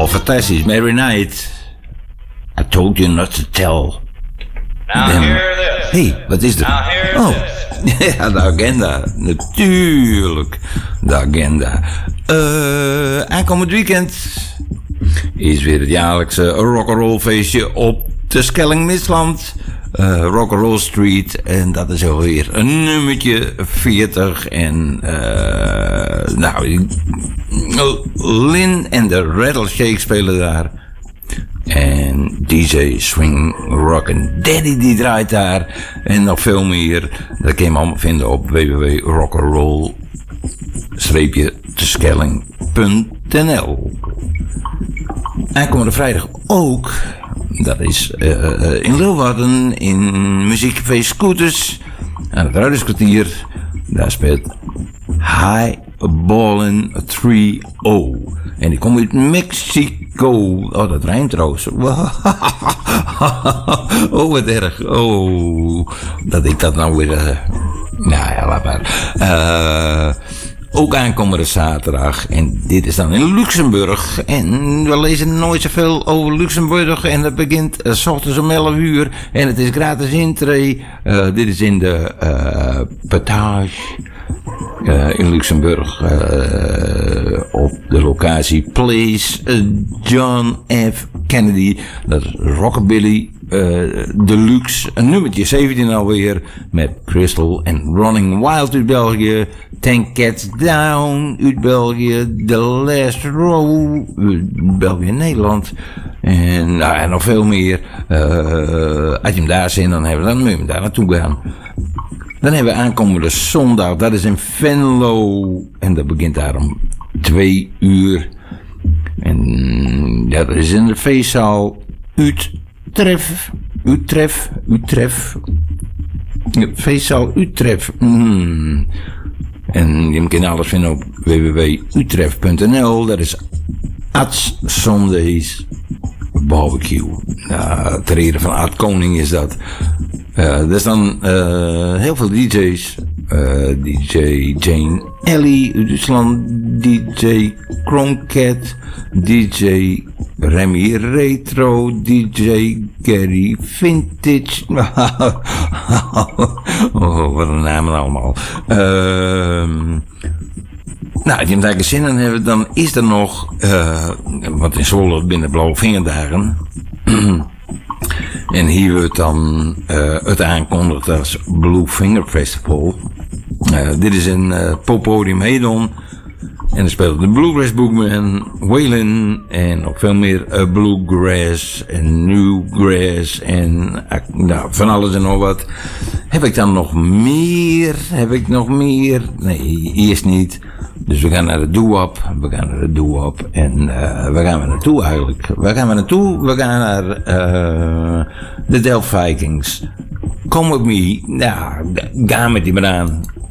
Oh, fantastisch. Mary Knight. I told you not to tell. Now hear this. Hey, wat is er? Now hear Oh, this. ja, de agenda. Natuurlijk. De agenda. Aankomend weekend is weer het jaarlijkse rock'n'roll feestje op de Schelling-Misland. Rock'n'Roll Street. En dat is alweer een nummertje 40. En nou, Lynn en de Rattleshakes spelen daar. En DJ Swing Rockin' Daddy die draait daar. En nog veel meer. Dat kun je allemaal vinden op www.rock'n'roll-teschelling.nl. Aankomende vrijdag ook. Dat is in Leeuwarden in muziekcafé Scooters aan het Ruiderskwartier. Daar speelt High Ballin' 3-0. En die komt uit Mexico. Oh, dat rijmt trouwens. Oh, wat erg. Oh, dat ik dat nou weer... nou ja, laat maar. Ook aankomende zaterdag. En dit is dan in Luxemburg. En we lezen nooit zoveel over Luxemburg. En dat begint 's ochtends om 11 uur. En het is gratis intree. Dit is in de Patage. In Luxemburg. Op de locatie Place John F. Kennedy. Dat is Rockabilly Deluxe. Een nummertje 17 alweer. Met Crystal en Running Wild uit België. Tank Cats Down uit België. The Last Row uit België en Nederland. En, nou, en nog veel meer. Als je hem daar zit, dan moet je hem daar naartoe gaan. Dan hebben we aankomende zondag. Dat is in Venlo. En dat begint daar om 2 uur. En ja, dat is in de feestzaal Utrecht. Feestzaal Utrecht. En je kunt alles vinden op www.utrecht.nl. Dat is Ad's Sundays Barbecue. Ter ere van Ad Koning is dat. Er staan heel veel DJ's. DJ Jane Ellie uit Duitsland. DJ Chromcat. DJ Remy Retro. DJ Gary Vintage. Oh, wat een namen allemaal. Nou, als je hem daar zin in hebt, dan is er nog, wat in Zwolle binnen Blauwe Vingerdagen. En hier wordt dan het aankondigd als Blue Finger Festival. Dit is een poppodium Hedon. En er speelt de Bluegrass Bookman, Waylon en nog veel meer Bluegrass en Newgrass en nou, van alles en nog wat. Heb ik dan nog meer? Nee, eerst niet. Dus we gaan naar de doo-wop. En waar gaan we naartoe eigenlijk? We gaan naar de Delft Vikings. Come with me. Nou, ga met die banaan.